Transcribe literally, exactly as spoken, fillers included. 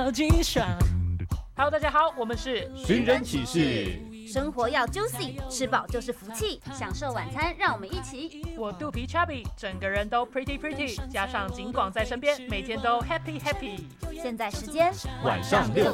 好几爽。 Hello， 大家好，我们是寻人启事。 生活要 juicy， 吃饱就是福气。享受晚餐，让我们一起。 我肚皮 chubby， 整个人都 pretty pretty， 加上景广在身边，每天都 happy happy。 现在时间晚上六